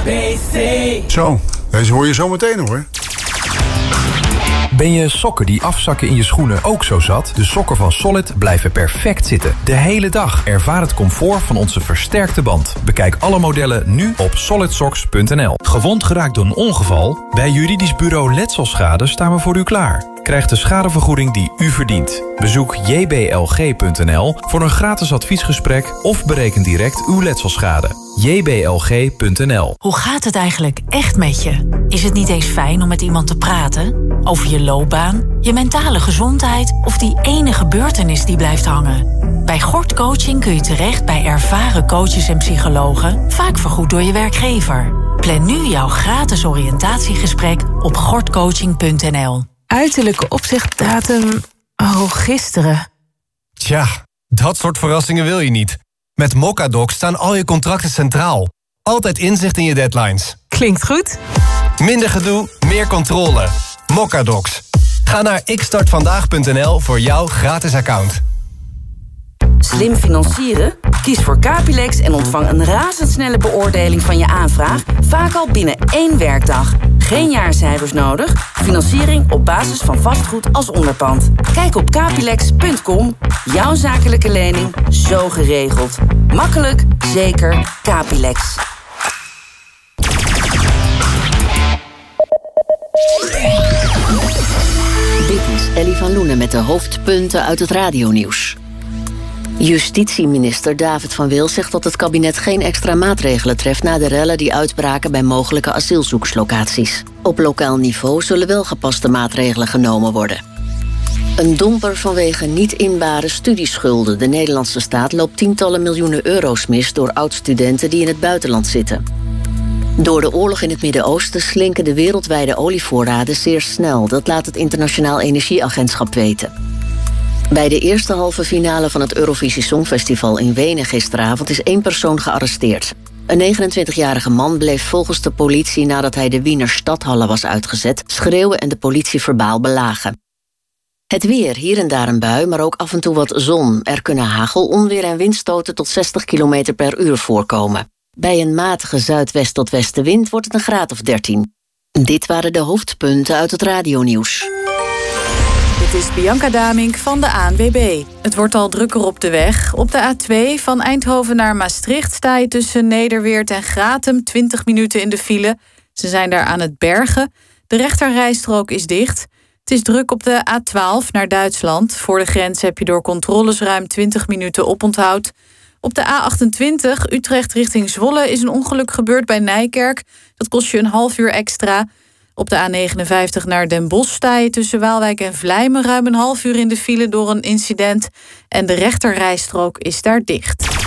ABC. Zo, deze hoor je zo meteen hoor. Ben je sokken die afzakken in je schoenen ook zo zat? De sokken van Solid blijven perfect zitten. De hele dag. Ervaar het comfort van onze versterkte band. Bekijk alle modellen nu op solidsocks.nl. Gewond geraakt door een ongeval? Bij Juridisch Bureau Letselschade staan we voor u klaar. Krijg de schadevergoeding die u verdient. Bezoek jblg.nl voor een gratis adviesgesprek of bereken direct uw letselschade. jblg.nl. Hoe gaat het eigenlijk echt met je? Is het niet eens fijn om met iemand te praten? Over je loopbaan, je mentale gezondheid of die ene gebeurtenis die blijft hangen? Bij Gort Coaching kun je terecht bij ervaren coaches en psychologen, vaak vergoed door je werkgever. Plan nu jouw gratis oriëntatiegesprek op gortcoaching.nl. Uiterlijke opzegdatum... Oh, gisteren. Tja, dat soort verrassingen wil je niet. Met Mocadoc staan al je contracten centraal. Altijd inzicht in je deadlines. Klinkt goed. Minder gedoe, meer controle. Mocadocs. Ga naar xstartvandaag.nl voor jouw gratis account. Slim financieren? Kies voor Capilex en ontvang een razendsnelle beoordeling van je aanvraag, vaak al binnen 1 werkdag. Geen jaarcijfers nodig, financiering op basis van vastgoed als onderpand. Kijk op capilex.com. Jouw zakelijke lening, zo geregeld. Makkelijk, zeker, Capilex. Dit is Ellie van Loenen met de hoofdpunten uit het radionieuws. Justitieminister David van Wil zegt dat het kabinet geen extra maatregelen treft na de rellen die uitbraken bij mogelijke asielzoekerslocaties. Op lokaal niveau zullen wel gepaste maatregelen genomen worden. Een domper vanwege niet inbare studieschulden. De Nederlandse staat loopt tientallen miljoenen euro's mis door oud-studenten die in het buitenland zitten. Door de oorlog in het Midden-Oosten slinken de wereldwijde olievoorraden zeer snel. Dat laat het Internationaal Energieagentschap weten. Bij de eerste halve finale van het Eurovisie Songfestival in Wenen gisteravond is 1 persoon gearresteerd. Een 29-jarige man bleef volgens de politie nadat hij de Wiener stadhallen was uitgezet schreeuwen en de politie verbaal belagen. Het weer, hier en daar een bui, maar ook af en toe wat zon. Er kunnen hagel, onweer en windstoten tot 60 km per uur voorkomen. Bij een matige zuidwest tot westenwind wordt het een graad of 13. Dit waren de hoofdpunten uit het radionieuws. Dit is Bianca Damink van de ANWB. Het wordt al drukker op de weg. Op de A2 van Eindhoven naar Maastricht sta je tussen Nederweert en Gratum 20 minuten in de file. Ze zijn daar aan het bergen. De rechterrijstrook is dicht. Het is druk op de A12 naar Duitsland. Voor de grens heb je door controles ruim 20 minuten oponthoud. Op de A28 Utrecht richting Zwolle is een ongeluk gebeurd bij Nijkerk. Dat kost je een half uur extra. Op de A59 naar Den Bosch sta je tussen Waalwijk en Vlijmen ruim een half uur in de file door een incident. En de rechterrijstrook is daar dicht.